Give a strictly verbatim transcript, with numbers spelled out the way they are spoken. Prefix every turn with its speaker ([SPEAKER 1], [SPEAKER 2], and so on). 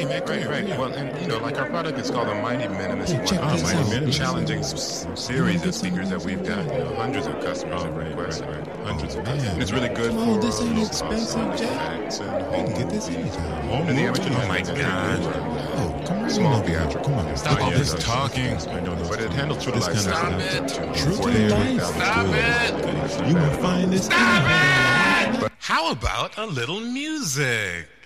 [SPEAKER 1] Hey, man,
[SPEAKER 2] Right, right. Well, and you know, like our product is called the Mighty Minimus.
[SPEAKER 1] Hey, check
[SPEAKER 2] one of
[SPEAKER 1] this
[SPEAKER 2] the
[SPEAKER 1] out.
[SPEAKER 2] most challenging s- series of speakers that we've got. You know, hundreds of customers have requested. Hundreds of customers. And it's really good
[SPEAKER 1] Come
[SPEAKER 2] for
[SPEAKER 1] on, this ain't
[SPEAKER 2] low
[SPEAKER 1] expensive,
[SPEAKER 2] cost
[SPEAKER 1] Jack.
[SPEAKER 2] effects and
[SPEAKER 1] You
[SPEAKER 2] home
[SPEAKER 1] can get this
[SPEAKER 2] movies.
[SPEAKER 1] anytime.
[SPEAKER 2] And the average
[SPEAKER 3] Oh my God.
[SPEAKER 1] Oh, come on.
[SPEAKER 2] Small
[SPEAKER 1] over here.
[SPEAKER 2] theatrical.
[SPEAKER 1] Come on.
[SPEAKER 3] Stop
[SPEAKER 2] Yeah,
[SPEAKER 3] all this
[SPEAKER 2] yeah.
[SPEAKER 3] talking.
[SPEAKER 2] But it handles true to
[SPEAKER 1] This
[SPEAKER 2] life
[SPEAKER 1] kind of
[SPEAKER 2] sound.
[SPEAKER 3] Stop it.
[SPEAKER 1] True to
[SPEAKER 2] forty-eight
[SPEAKER 1] life.
[SPEAKER 2] thousand
[SPEAKER 3] Stop
[SPEAKER 2] good.
[SPEAKER 3] it.
[SPEAKER 1] You will find this.
[SPEAKER 3] Stop it! How about a little music?